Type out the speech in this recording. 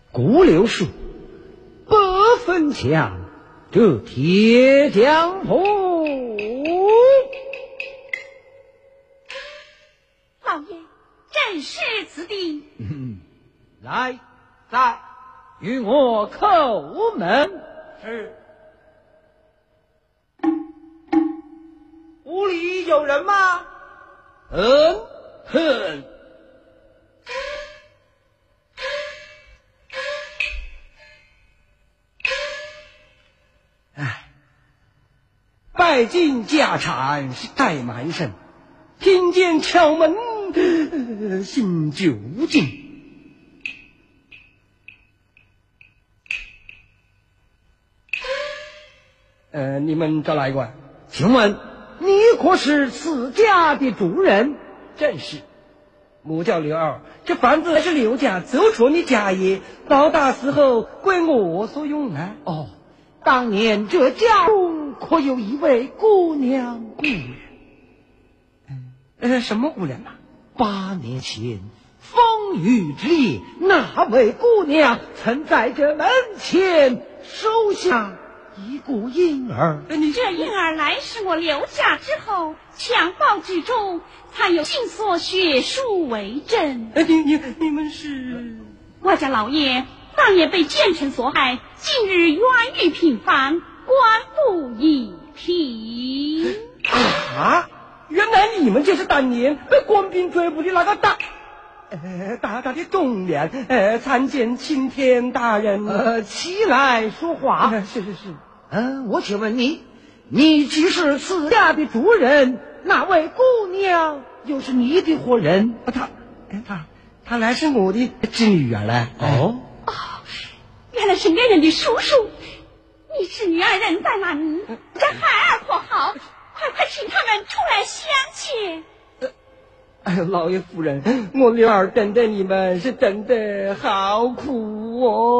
顾六叔8分强，这铁匠铺。 老爷，正是此地。 来，在与我叩门。 是。屋里有人吗？ 哼。拜进家产是怠慢身，听见敲门心就惊。你们找哪一个？请问你可是此家的主人？正是。我叫刘二，这房子是刘家，就说你家业到大时候归我所用啊。哦，当年这家中可有一位姑娘故人？什么姑娘啊？8年前风雨之夜，那位姑娘曾在这门前收下一个婴儿。 这婴儿来是我刘家之后，襁褓之中才有亲所血书为证。 你们是？ 我家老爷当年被奸臣所害，今日冤狱平反，官复一品。 啊！原来你们就是当年被官兵追捕的那个大的忠良，参见青天大人。起来说话。是。我请问你，你既是此家的主人，那位姑娘又是你的活人？她乃是我的侄女儿了。 哦，原来是别人的叔叔。你侄女儿人在哪里？这孩儿可好？快请他们出来相见。 老爷夫人，我刘儿等着你们是等得好苦哦。